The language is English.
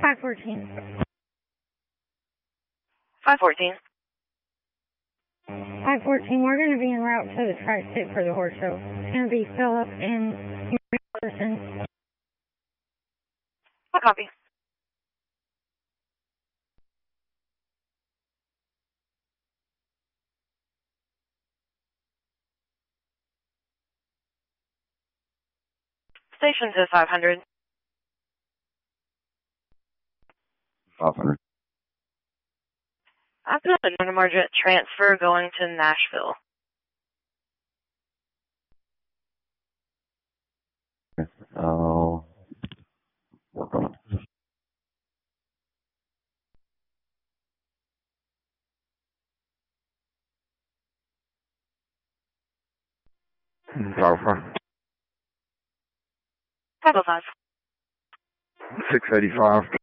514. 514. 514, we're going to be en route to the Tri-State for the horse show. It's going to be Philip and Madison. I copy. Station to 500. 500. I've got a Northern Margaret transfer going to Nashville. I'll work on it. Alpha. 505. 685.